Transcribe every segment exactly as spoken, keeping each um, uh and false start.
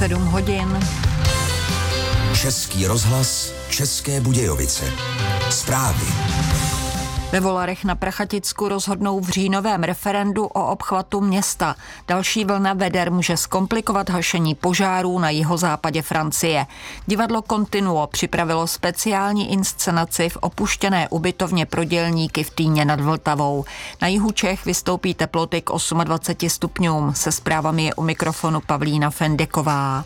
sedm hodin. Český rozhlas, České Budějovice. Zprávy. Ve Volarech na Prachaticku rozhodnou v říjnovém referendu o obchvatu města. Další vlna veder může zkomplikovat hašení požárů na jihozápadě Francie. Divadlo Continuo připravilo speciální inscenaci v opuštěné ubytovně pro dělníky v Týně nad Vltavou. Na jihu Čech vystoupí teploty k dvaceti osmi stupňům. Se zprávami je u mikrofonu Pavlína Fendeková.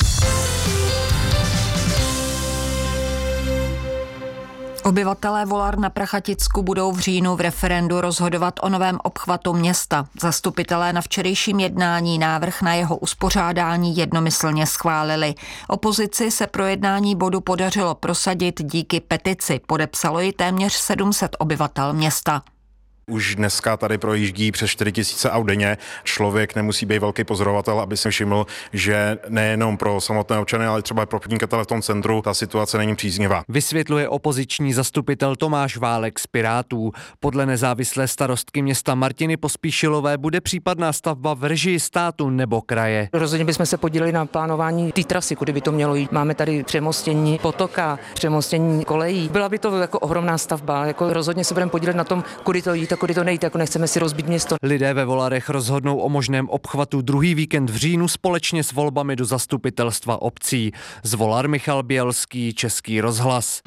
Obyvatelé Volar na Prachaticku budou v říjnu v referendu rozhodovat o novém obchvatu města. Zastupitelé na včerejším jednání návrh na jeho uspořádání jednomyslně schválili. Opozici se pro jednání bodu podařilo prosadit díky petici. Podepsalo ji téměř sedm set obyvatel města. Už dneska tady projíždí přes čtyři tisíce aut denně. Člověk nemusí být velký pozorovatel, aby si všiml, že nejenom pro samotné občany, ale třeba pro podnikatele v tom centru ta situace není příznivá. Vysvětluje opoziční zastupitel Tomáš Válek z Pirátů. Podle nezávislé starostky města Martiny Pospíšilové bude případná stavba v režii státu nebo kraje. Rozhodně bychom se podíleli na plánování té trasy, kudy by to mělo jít. Máme tady přemostění potoka, přemostění kolejí. Byla by to jako ohromná stavba. Jako rozhodně se budeme podílet na tom, kudy to jít. Kudy to nejde, jako nechceme si rozbít město. Lidé ve Volarech rozhodnou o možném obchvatu druhý víkend v říjnu společně s volbami do zastupitelstva obcí. Z Volar Michal Bělský, Český rozhlas.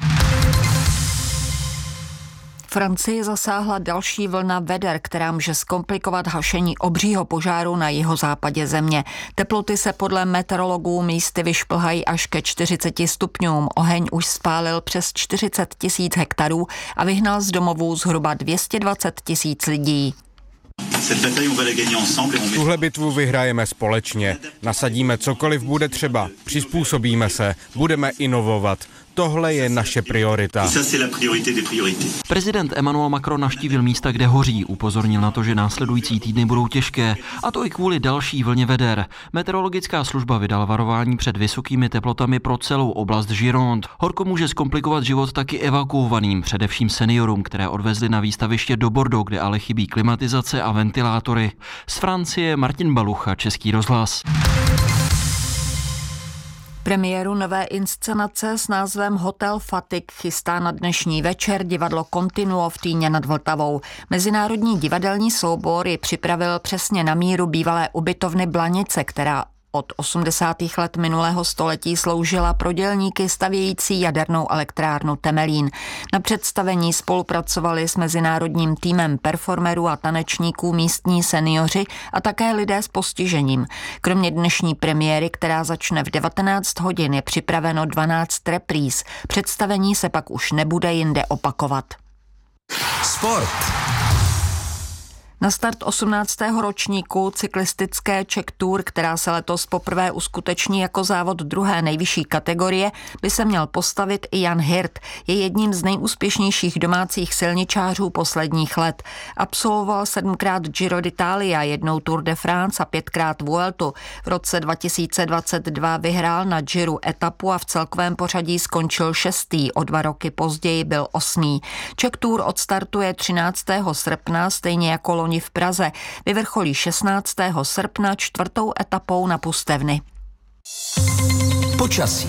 Francii zasáhla další vlna veder, která může zkomplikovat hašení obřího požáru na jihozápadě země. Teploty se podle meteorologů místy vyšplhají až ke čtyřiceti stupňům. Oheň už spálil přes čtyřicet tisíc hektarů a vyhnal z domovů zhruba dvě stě dvacet tisíc lidí. Tuhle bitvu vyhrajeme společně. Nasadíme cokoliv bude třeba. Přizpůsobíme se. Budeme inovovat. Tohle je naše priorita. Prezident Emmanuel Macron navštívil místa, kde hoří. Upozornil na to, že následující týdny budou těžké. A to i kvůli další vlně veder. Meteorologická služba vydala varování před vysokými teplotami pro celou oblast Gironde. Horko může zkomplikovat život taky evakuovaným, především seniorům, které odvezli na výstaviště do Bordeaux, kde ale chybí klimatizace a ventilátory. Z Francie Martin Balucha, Český rozhlas. Premiéru nové inscenace s názvem Hotel Fatik chystá na dnešní večer divadlo Continuo v Týně nad Vltavou. Mezinárodní divadelní soubor ji připravil přesně na míru bývalé ubytovny Blanice, která od osmdesátých let minulého století sloužila pro dělníky stavějící jadernou elektrárnu Temelín. Na představení spolupracovali s mezinárodním týmem performerů a tanečníků místní seniori a také lidé s postižením. Kromě dnešní premiéry, která začne v devatenáct hodin, je připraveno dvanáct repríz. Představení se pak už nebude jinde opakovat. Sport. Na start osmnáctého ročníku cyklistické Czech Tour, která se letos poprvé uskuteční jako závod druhé nejvyšší kategorie, by se měl postavit i Jan Hirt. Je jedním z nejúspěšnějších domácích silničářů posledních let. Absolvoval sedmkrát Giro d'Italia, jednou Tour de France a pětkrát Vueltu. V roce dva tisíce dvacet dva vyhrál na Giru etapu a v celkovém pořadí skončil šestý. O dva roky později byl osmý. Czech Tour odstartuje třináctého srpna, stejně jako loni v Praze. Vyvrcholí šestnáctého srpna čtvrtou etapou na Pustevny. Počasí.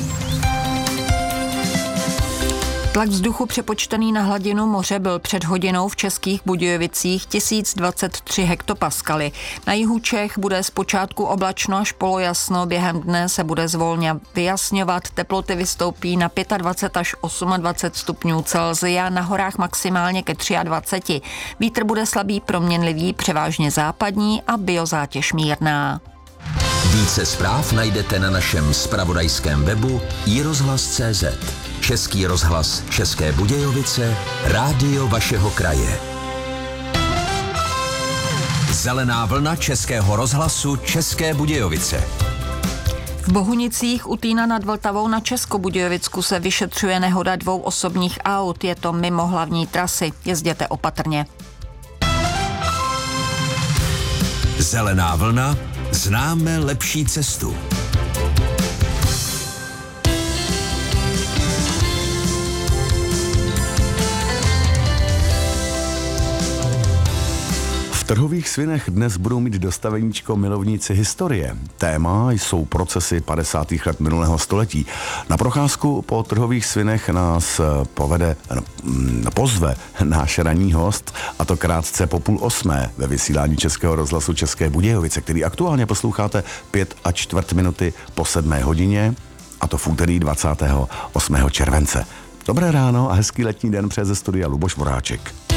Tlak vzduchu přepočtený na hladinu moře byl před hodinou v Českých Budějovicích tisíc dvacet tři hektopaskaly. Na jihu Čech bude zpočátku oblačno až polojasno, během dne se bude zvolně vyjasňovat, teploty vystoupí na dvacet pět až dvacet osm stupňů Celsia, na horách maximálně ke dvaceti tři. Vítr bude slabý proměnlivý, převážně západní a biozátěž mírná. Více zpráv najdete na našem zpravodajském webu i rozhlas tečka cé zet. Český rozhlas České Budějovice, rádio vašeho kraje. Zelená vlna Českého rozhlasu České Budějovice. V Bohunicích u Týna nad Vltavou na Českobudějovicku se vyšetřuje nehoda dvou osobních aut. Je to mimo hlavní trasy. Jezděte opatrně. Zelená vlna. Známe lepší cestu. V Trhových svinech dnes budou mít dostaveníčko milovníci historie. Téma jsou procesy padesátých let minulého století. Na procházku po Trhových svinech nás povede, pozve náš ranní host, a to krátce po půl osmé ve vysílání Českého rozhlasu České Budějovice, který aktuálně posloucháte pět a čtvrt minuty po sedmé hodině, a to v úterý dvacátého osmého července. Dobré ráno a hezký letní den přeje ze studia Luboš Moráček.